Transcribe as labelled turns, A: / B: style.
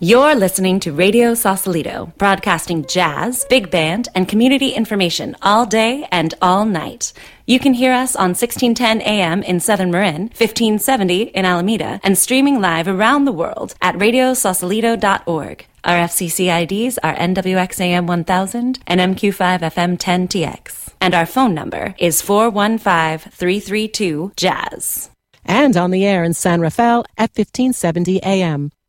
A: You're listening to Radio Sausalito, broadcasting jazz, big band, and community information all day and all night. You can hear us on 1610 AM in Southern Marin, 1570 in Alameda, and streaming live around the world at radiosausalito.org. Our FCC IDs are NWXAM 1000 and MQ5FM 10TX. And our phone number is 415-332-JAZZ.
B: And on the air in San Rafael at 1570 AM.